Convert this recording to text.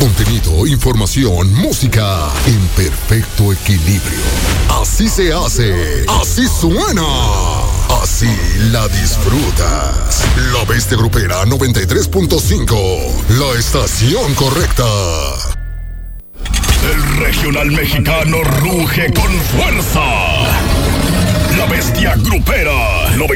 Contenido, información, música en perfecto equilibrio. Así se hace, así suena, así la disfrutas. La Bestia Grupera 93.5, la estación correcta. El regional mexicano ruge con fuerza. La Bestia Grupera